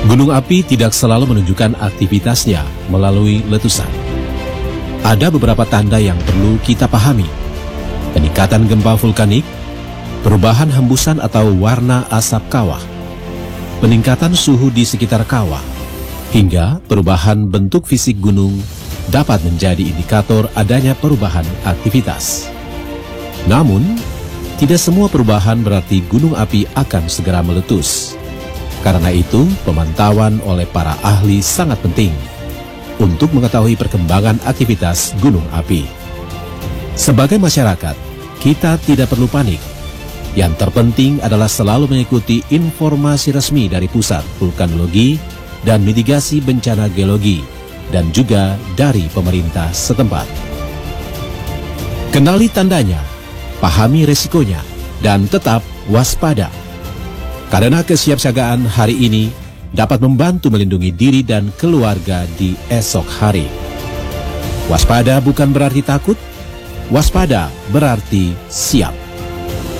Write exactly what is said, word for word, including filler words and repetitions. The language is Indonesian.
Gunung api tidak selalu menunjukkan aktivitasnya melalui letusan. Ada beberapa tanda yang perlu kita pahami. Peningkatan gempa vulkanik, perubahan hembusan atau warna asap kawah, peningkatan suhu di sekitar kawah, hingga perubahan bentuk fisik gunung dapat menjadi indikator adanya perubahan aktivitas. Namun, tidak semua perubahan berarti gunung api akan segera meletus. Karena itu, pemantauan oleh para ahli sangat penting untuk mengetahui perkembangan aktivitas gunung api. Sebagai masyarakat, kita tidak perlu panik. Yang terpenting adalah selalu mengikuti informasi resmi dari Pusat Vulkanologi dan Mitigasi Bencana Geologi dan juga dari pemerintah setempat. Kenali tandanya, pahami resikonya, dan tetap waspada. Karena kesiapsiagaan hari ini dapat membantu melindungi diri dan keluarga di esok hari. Waspada bukan berarti takut, waspada berarti siap.